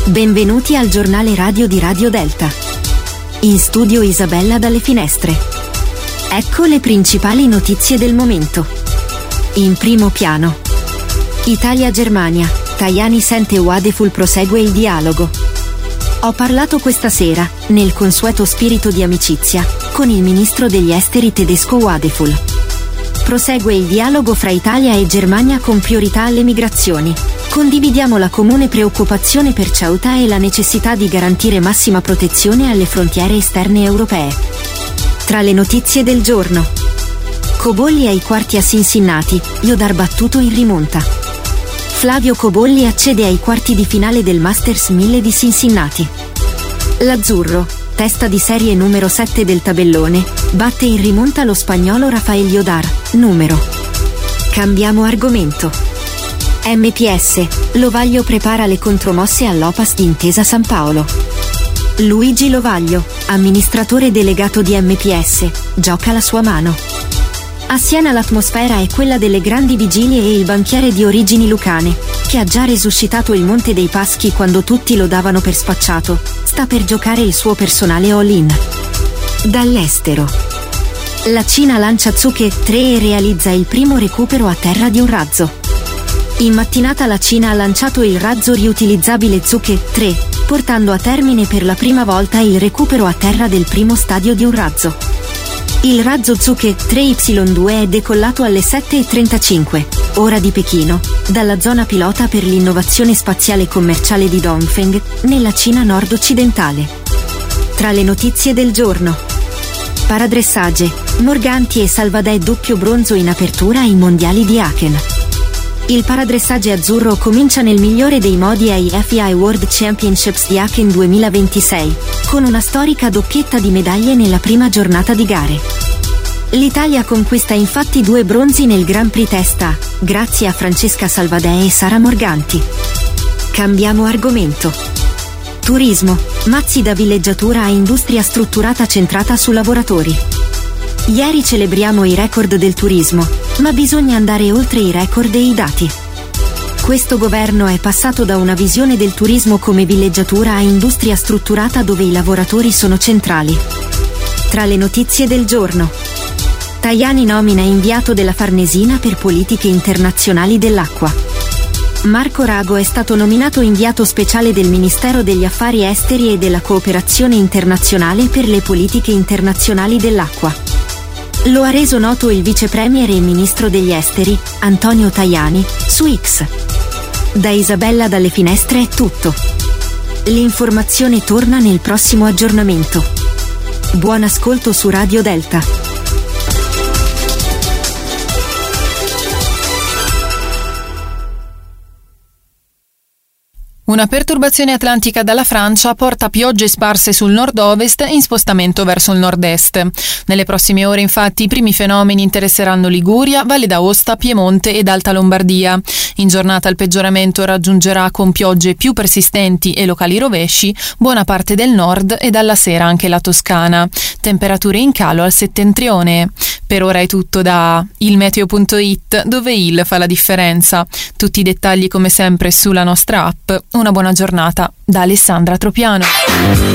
Benvenuti al giornale radio di Radio Delta. In studio Isabella dalle finestre. Ecco le principali notizie del momento. In primo piano. Italia-Germania. Tajani sente Wadeful, prosegue il dialogo. Ho parlato questa sera, nel consueto spirito di amicizia, con il ministro degli esteri tedesco Wadeful. Prosegue il dialogo fra Italia e Germania con priorità alle migrazioni. Condividiamo la comune preoccupazione per Ceuta e la necessità di garantire massima protezione alle frontiere esterne europee. Tra le notizie del giorno. Cobolli ai quarti a Cincinnati, Jodar battuto in rimonta. Flavio Cobolli accede ai quarti di finale del Masters 1000 di Cincinnati. L'Azzurro, testa di serie numero 7 del tabellone, batte in rimonta lo spagnolo Rafael Jodar, numero. Cambiamo argomento. MPS, Lovaglio prepara le contromosse all'Opas di Intesa San Paolo. Luigi Lovaglio, amministratore delegato di MPS, gioca la sua mano. A Siena l'atmosfera è quella delle grandi vigilie e il banchiere di origini lucane, che ha già resuscitato il Monte dei Paschi quando tutti lo davano per spacciato, sta per giocare il suo personale all-in. Dall'estero. La Cina lancia Zhouke 3 e realizza il primo recupero a terra di un razzo. In mattinata la Cina ha lanciato il razzo riutilizzabile Zhouke 3, portando a termine per la prima volta il recupero a terra del primo stadio di un razzo. Il razzo Zhouke 3Y2 è decollato alle 7:35, ora di Pechino, dalla zona pilota per l'innovazione spaziale commerciale di Dongfeng, nella Cina nord-occidentale. Tra le notizie del giorno. Paradressage, Morganti e Salvadè doppio bronzo in apertura ai mondiali di Aachen. Il paradressage azzurro comincia nel migliore dei modi ai FIA World Championships di Aachen 2026, con una storica doppietta di medaglie nella prima giornata di gare. L'Italia conquista infatti 2 bronzi nel Grand Prix testa, grazie a Francesca Salvadè e Sara Morganti. Cambiamo argomento. Turismo, mazzi da villeggiatura a industria strutturata centrata su lavoratori. Ieri celebriamo i record del turismo, ma bisogna andare oltre i record e i dati. Questo governo è passato da una visione del turismo come villeggiatura a industria strutturata dove i lavoratori sono centrali. Tra le notizie del giorno. Tajani nomina inviato della Farnesina per politiche internazionali dell'acqua. Marco Rago è stato nominato inviato speciale del Ministero degli Affari Esteri e della Cooperazione Internazionale per le politiche internazionali dell'acqua. Lo ha reso noto il vice premier e ministro degli esteri, Antonio Tajani, su X. Da Isabella dalle finestre è tutto. L'informazione torna nel prossimo aggiornamento. Buon ascolto su Radio Delta. Una perturbazione atlantica dalla Francia porta piogge sparse sul nord-ovest in spostamento verso il nord-est. Nelle prossime ore, infatti, i primi fenomeni interesseranno Liguria, Valle d'Aosta, Piemonte ed Alta Lombardia. In giornata il peggioramento raggiungerà con piogge più persistenti e locali rovesci buona parte del nord e dalla sera anche la Toscana. Temperature in calo al settentrione. Per ora è tutto da ilmeteo.it, dove il fa la differenza. Tutti i dettagli come sempre sulla nostra app. Una buona giornata da Alessandra Tropiano.